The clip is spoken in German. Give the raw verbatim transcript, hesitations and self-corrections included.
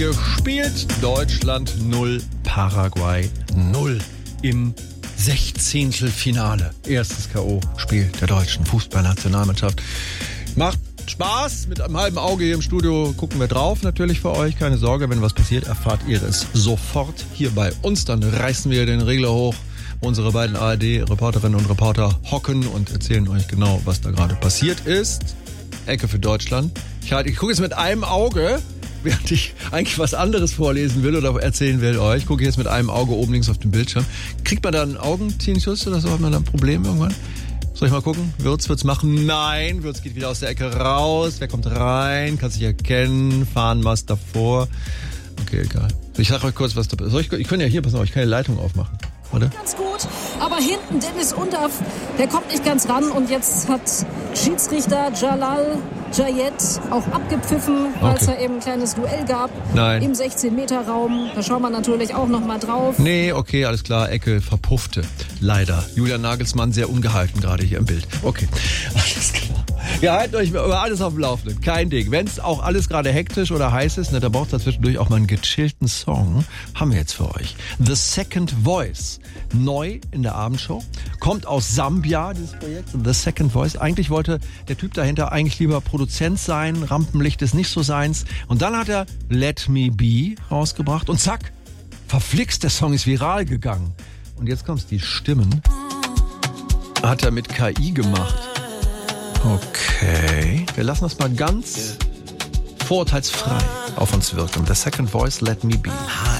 gespielt. Deutschland null, Paraguay null im Sechzehntelfinale. Erstes K O-Spiel der deutschen Fußballnationalmannschaft. Macht Spaß. Mit einem halben Auge hier im Studio gucken wir drauf. Natürlich für euch. Keine Sorge, wenn was passiert, erfahrt ihr es sofort hier bei uns. Dann reißen wir den Regler hoch. Unsere beiden A R D-Reporterinnen und Reporter hocken und erzählen euch genau, was da gerade passiert ist. Ecke für Deutschland. Ich, halt, ich gucke jetzt mit einem Auge, während ich eigentlich was anderes vorlesen will oder erzählen will euch. Ich gucke jetzt mit einem Auge oben links auf den Bildschirm. Kriegt man da einen Augentinnitus oder so? Hat man da ein Problem irgendwann? Soll ich mal gucken? Würz, Würz machen? Nein. Würz geht wieder aus der Ecke raus. Wer kommt rein? Kann sich erkennen. Fahnenmast davor. Okay, egal. Ich sag euch kurz, was da passiert. Ich, ich kann ja hier, pass auf, ich kann die Leitung aufmachen. Oder? Ganz gut, aber hinten Dennis Undaff, der kommt nicht ganz ran und jetzt hat Schiedsrichter Jalal Jayed auch abgepfiffen, weil es Okay. da eben ein kleines Duell gab. Nein. Im sechzehn-Meter-Raum. Da schauen wir natürlich auch noch mal drauf. Nee, okay, alles klar. Ecke verpuffte. Leider. Julian Nagelsmann sehr ungehalten gerade hier im Bild. Okay, alles klar. Wir halten euch über alles auf dem Laufenden. Kein Ding. Wenn es auch alles gerade hektisch oder heiß ist, ne, da braucht es zwischendurch auch mal einen gechillten Song. Haben wir jetzt für euch. The Second Voice. Neu in der Abendshow. Kommt aus Sambia, dieses Projekt. The Second Voice. Eigentlich wollte der Typ dahinter eigentlich lieber Produzent sein. Rampenlicht ist nicht so seins. Und dann hat er Let Me Be rausgebracht. Und zack, verflixt, der Song ist viral gegangen. Und jetzt kommt's, die Stimmen hat er mit K I gemacht. Okay, wir lassen das mal ganz vorurteilsfrei auf uns wirken. The Second Voice, Let Me Be. H